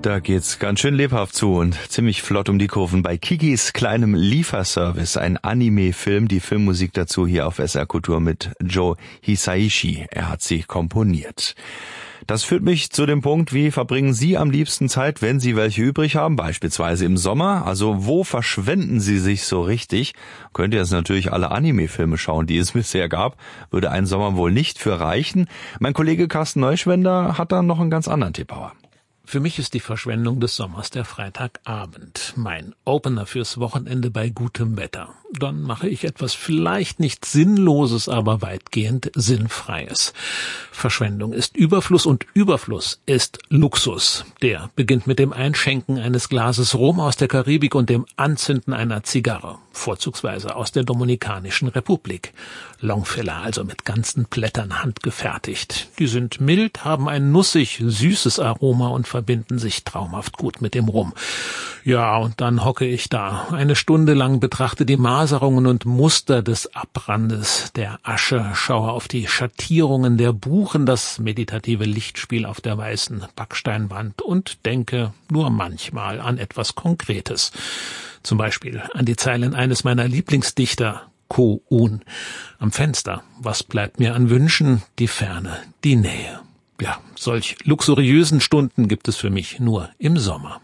Da geht's ganz schön lebhaft zu und ziemlich flott um die Kurven bei Kikis kleinem Lieferservice, ein Anime-Film, die Filmmusik dazu hier auf SR Kultur mit Joe Hisaishi. Er hat sie komponiert. Das führt mich zu dem Punkt, wie verbringen Sie am liebsten Zeit, wenn Sie welche übrig haben, beispielsweise im Sommer? Also wo verschwenden Sie sich so richtig? Könnt ihr jetzt natürlich alle Anime-Filme schauen, die es bisher gab, würde ein Sommer wohl nicht für reichen. Mein Kollege Carsten Neuschwender hat da noch einen ganz anderen Tipp. Für mich ist die Verschwendung des Sommers der Freitagabend, mein Opener fürs Wochenende bei gutem Wetter. Dann mache ich etwas vielleicht nicht Sinnloses, aber weitgehend Sinnfreies. Verschwendung ist Überfluss und Überfluss ist Luxus. Der beginnt mit dem Einschenken eines Glases Rum aus der Karibik und dem Anzünden einer Zigarre, vorzugsweise aus der Dominikanischen Republik. Longfiller, also mit ganzen Blättern handgefertigt. Die sind mild, haben ein nussig, süßes Aroma und verbinden sich traumhaft gut mit dem Rum. Ja, und dann hocke ich da, eine Stunde lang betrachte die Maserungen und Muster des Abbrandes der Asche, schaue auf die Schattierungen der Buchen, das meditative Lichtspiel auf der weißen Backsteinwand und denke nur manchmal an etwas Konkretes. Zum Beispiel an die Zeilen eines meiner Lieblingsdichter, Ko-Un. Am Fenster, was bleibt mir an Wünschen? Die Ferne, die Nähe. Ja, solch luxuriösen Stunden gibt es für mich nur im Sommer.